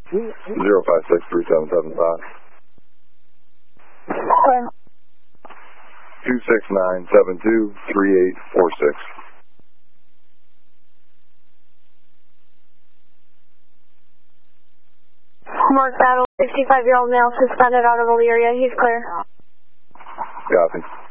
0563775. Clear. 269723846. Mark Battle, 65-year-old male suspended out of Elyria. He's clear. Copy.